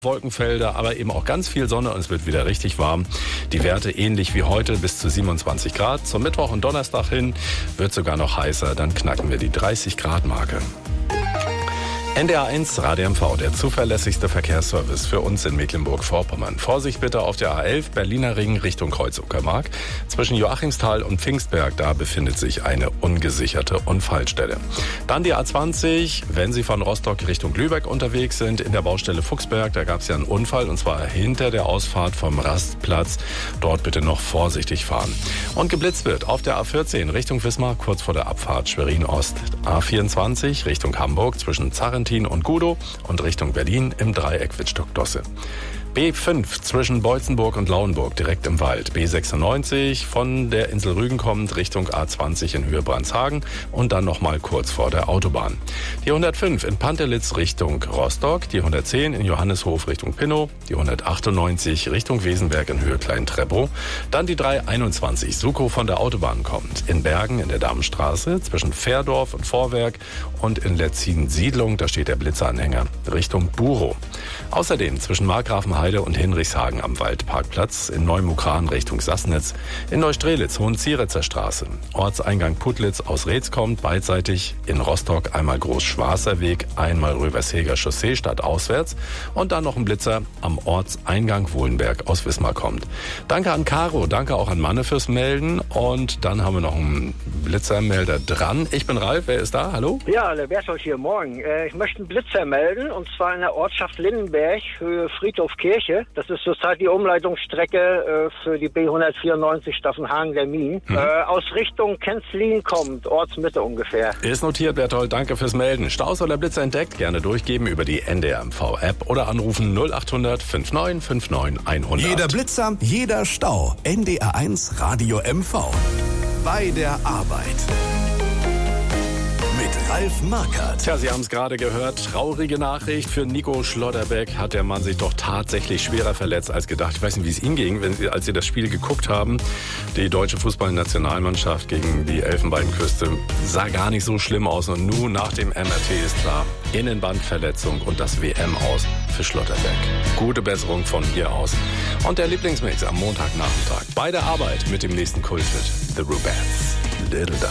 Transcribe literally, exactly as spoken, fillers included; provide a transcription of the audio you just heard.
Wolkenfelder, aber eben auch ganz viel Sonne und es wird wieder richtig warm. Die Werte ähnlich wie heute bis zu siebenundzwanzig Grad. Zum Mittwoch und Donnerstag hin wird sogar noch heißer, dann knacken wir die dreißig Grad Marke. N D R eins Radio M V, der zuverlässigste Verkehrsservice für uns in Mecklenburg-Vorpommern. Vorsicht bitte auf der A elf, Berliner Ring Richtung Kreuz-Uckermark. Zwischen Joachimsthal und Pfingstberg, da befindet sich eine ungesicherte Unfallstelle. Dann die A zwanzig, wenn Sie von Rostock Richtung Lübeck unterwegs sind, in der Baustelle Fuchsberg, da gab es ja einen Unfall und zwar hinter der Ausfahrt vom Rastplatz. Dort bitte noch vorsichtig fahren. Und geblitzt wird auf der A vierzehn Richtung Wismar, kurz vor der Abfahrt Schwerin-Ost. A vierundzwanzig Richtung Hamburg zwischen Zarren und Gudow und Richtung Berlin im Dreieck Wittstock-Dosse. B fünf zwischen Beutzenburg und Lauenburg, direkt im Wald. B sechsundneunzig von der Insel Rügen kommend Richtung A zwanzig in Höhe Brandshagen und dann nochmal kurz vor der Autobahn. Die hundertfünf in Pantelitz Richtung Rostock, die hundertzehn in Johanneshof Richtung Pinnow, die hundertachtundneunzig Richtung Wesenberg in Höhe Klein-Treppow, dann die dreihunderteinundzwanzig Suko von der Autobahn kommt. In Bergen in der Damenstraße zwischen Fährdorf und Vorwerk und in Letzin-Siedlung, da steht der Blitzeranhänger, Richtung Burow. Außerdem zwischen Markgrafenheide und Hinrichshagen am Waldparkplatz, in Neumukran Richtung Sassnitz, in Neustrelitz Hohenzieretzer Straße, Ortseingang Putlitz aus Reetz kommt, beidseitig in Rostock einmal Großschwarzer Weg, einmal Röversheger Chaussee stadtauswärts und dann noch ein Blitzer am Ortseingang Wohlenberg aus Wismar kommt. Danke an Caro, danke auch an Manne fürs Melden und dann haben wir noch einen Blitzermelder dran. Ich bin Ralf, wer ist da? Hallo? Ja, der Berthold hier, morgen. Äh, ich möchte einen Blitzer melden und zwar in der Ortschaft Lindenberg, Höhe Friedhofkirche. Das ist zurzeit die Umleitungsstrecke äh, für die B hundertvierundneunzig Staffenhagen-Lermin. Hm. Äh, aus Richtung Kenzlin kommt, Ortsmitte ungefähr. Ist notiert, Berthold, danke fürs Melden. Staus oder Blitzer entdeckt, gerne durchgeben über die N D R M V-App oder anrufen null acht hundert neunundfünfzig neunundfünfzig hundert. Jeder Blitzer, jeder Stau. N D R eins Radio M V. Bei der Arbeit. Ralf Markert. Tja, Sie haben es gerade gehört. Traurige Nachricht. Für Nico Schlotterbeck hat der Mann sich doch tatsächlich schwerer verletzt als gedacht. Ich weiß nicht, wie es Ihnen ging, wenn Sie, als Sie das Spiel geguckt haben. Die deutsche Fußballnationalmannschaft gegen die Elfenbeinküste sah gar nicht so schlimm aus. Und nun nach dem M R T ist klar, Innenbandverletzung und das W M-Aus für Schlotterbeck. Gute Besserung von hier aus. Und der Lieblingsmix am Montagnachmittag. Bei der Arbeit mit dem nächsten Kulthit. The Rubettes. Little Dove.